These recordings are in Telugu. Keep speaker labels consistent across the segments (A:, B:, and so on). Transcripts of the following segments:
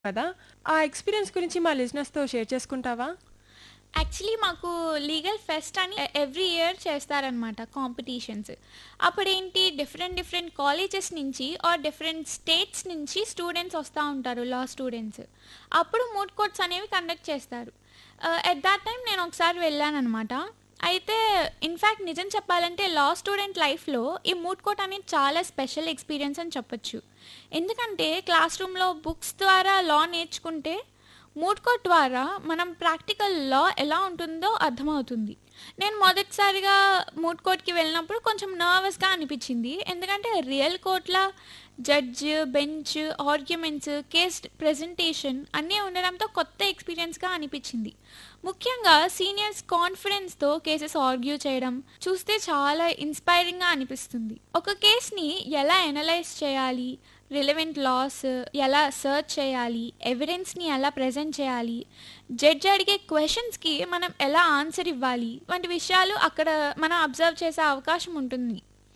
A: కదా! ఆ ఎక్స్‌పీరియన్స్ గురించి మా లిజనర్స్‌తో షేర్ చేసుకుంటావా?
B: యాక్చువల్లీ మాకు లీగల్ ఫెస్ట్ అని ఎవ్రీ ఇయర్ చేస్తారనమాట కాంపిటీషన్స్. అప్పుడేంటి డిఫరెంట్ డిఫరెంట్ కాలేజెస్ నుంచి ఆర్ డిఫరెంట్ స్టేట్స్ నుంచి స్టూడెంట్స్ వస్తూ ఉంటారు, లా స్టూడెంట్స్. అప్పుడు మూట్ కోర్ట్స్ అనేవి కండక్ట్ చేస్తారు. ఎట్ దాట్ టైం నేను ఒకసారి వెళ్ళానమాట. అయితే ఇన్ఫ్యాక్ట్ నిజం చెప్పాలంటే లా స్టూడెంట్ లైఫ్లో ఈ మూట్ కోర్ట్ అనేది చాలా స్పెషల్ ఎక్స్పీరియన్స్ అని చెప్పొచ్చు. ఎందుకంటే క్లాస్ రూమ్లో బుక్స్ ద్వారా లా నేర్చుకుంటే మూడ్ కోర్ట్ ద్వారా మనం ప్రాక్టికల్ లా ఎలా ఉంటుందో అర్థమవుతుంది. నేను మొదటిసారిగా మూడ్ కోర్ట్కి వెళ్ళినప్పుడు కొంచెం నర్వస్గా అనిపించింది. ఎందుకంటే real కోర్ట్లా judge, bench, arguments, case presentation అన్నీ ఉండడంతో కొత్త ఎక్స్పీరియన్స్గా అనిపించింది. ముఖ్యంగా సీనియర్స్ కాన్ఫిడెన్స్తో కేసెస్ ఆర్గ్యూ చేయడం చూస్తే చాలా ఇన్స్పైరింగ్గా అనిపిస్తుంది. ఒక కేస్ని ఎలా ఎనలైజ్ చేయాలి, రిలవెంట్ లాస్ ఎలా సర్చ్ చేయాలి, ఎవిడెన్స్ని ఎలా ప్రజెంట్ చేయాలి, జడ్జి అడిగే క్వశ్చన్స్కి మనం ఎలా ఆన్సర్ ఇవ్వాలి వంటి విషయాలు అక్కడ మనం అబ్జర్వ్ చేసే అవకాశం ఉంటుంది.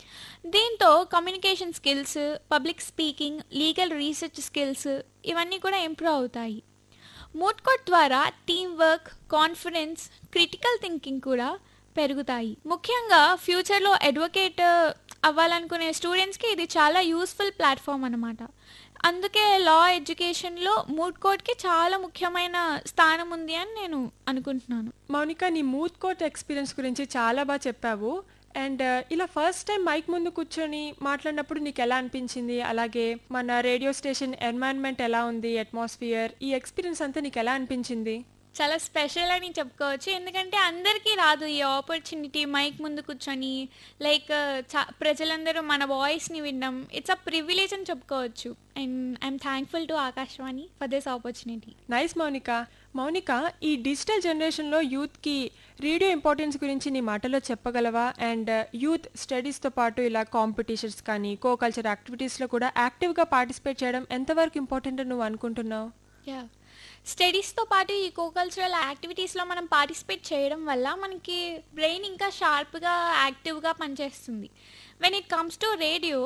B: దీంతో communication skills, public speaking, legal research skills ఇవన్నీ కూడా ఇంప్రూవ్ అవుతాయి. మూట్ కోర్ట్ ద్వారా team work, confidence, critical thinking కూడా పెరుగుతాయి. ముఖ్యంగా ఫ్యూచర్లో అడ్వకేట్ అవ్వాలనుకునే స్టూడెంట్స్కి ఇది చాలా యూస్ఫుల్ ప్లాట్ఫామ్ అనమాట. అందుకే లా ఎడ్యుకేషన్లో మూట్ కోర్ట్కి చాలా ముఖ్యమైన స్థానం ఉంది అని నేను అనుకుంటున్నాను.
A: మౌనిక, నీ మూత్ కోర్ట్ ఎక్స్‌పీరియన్స్ గురించి చాలా చెప్పావు. అండ్ ఇలా ఫస్ట్ టైమ్ మైక్ ముందు కూర్చొని మాట్లాడినప్పుడు నీకెలా అనిపించింది? అలాగే మన రేడియో స్టేషన్ ఎన్వైర్న్‌మెంట్ ఎలా ఉంది? అట్మాస్ఫియర్ ఈ ఎక్స్‌పీరియన్స్ అంతా నీకెలా అనిపించింది?
B: చాలా స్పెషల్ అని చెప్పుకోవచ్చు. ఎందుకంటే అందరికీ రాదు ఈ ఆపర్చునిటీ మైక్ ముందు కూర్చొని లైక్ ప్రజలందరూ మన వాయిస్ని వినడం. ఇట్స్ అ ప్రివిలేజ్ అని చెప్పుకోవచ్చు. And I'm thankful to Akashvani for this opportunity.
A: Nice Mounika. Mounika, ఈ డిజిటల్ జనరేషన్‌లో యూత్‌కి రేడియో ఇంపార్టెన్స్ గురించి నీ మాటల్లో చెప్పగలవా? అండ్ యూత్ స్టడీస్‌తో పాటు ఇలా కాంపిటీషన్స్ కానీ, కో కల్చర్ యాక్టివిటీస్‌లో కూడా యాక్టివ్‌గా పార్టిసిపేట్ చేయడం ఎంతవరకు ఇంపార్టెంట్ అని నువ్వు అనుకుంటున్నావు?
B: యా, స్టడీస్తో పాటు ఈ కోకల్చరల్ యాక్టివిటీస్లో మనం పార్టిసిపేట్ చేయడం వల్ల మనకి బ్రెయిన్ ఇంకా షార్ప్గా, యాక్టివ్గా పనిచేస్తుంది. When it comes to radio,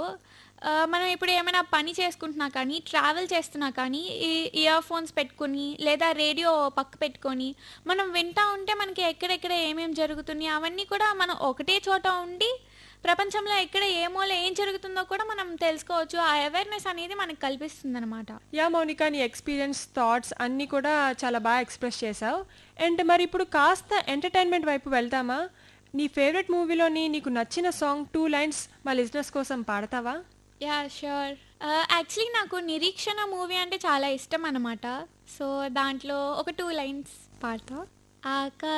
B: మనం ఇప్పుడు ఏమైనా పని చేసుకుంటున్నా కానీ, ట్రావెల్ చేస్తున్నా కానీ ఈ ఇయర్ ఫోన్స్ పెట్టుకొని లేదా రేడియో పక్క పెట్టుకొని మనం వింటూ ఉంటే మనకి ఎక్కడెక్కడ ఏమేమి జరుగుతున్నాయి అవన్నీ కూడా మనం ఒకటే చోట ఉండి ప్రపంచంలో ఎక్కడ ఏ మూల ఏం జరుగుతుందో కూడా మనం తెలుసుకోవచ్చు. ఆ అవేర్నెస్ అనేది మనకు కల్పిస్తుంది అనమాట.
A: యా మౌనిక, నీ ఎక్స్‌పీరియన్స్, థాట్స్ అన్నీ కూడా చాలా ఎక్స్‌ప్రెస్ చేశావు. అండ్ మరి ఇప్పుడు కాస్త ఎంటర్‌టైన్‌మెంట్ వైపు వెళ్దామా? నీ ఫేవరెట్ మూవీలోని నీకు నచ్చిన సాంగ్ 2 లైన్స్ మా లిజనర్స్ కోసం పాడతావా?
B: Yeah, sure. యాక్చువల్లీ నాకు 'నిరీక్షణ' మూవీ అంటే చాలా ఇష్టం అనమాట. సో దాంట్లో ఒక 2 లైన్స్ పాడతా. ఆకా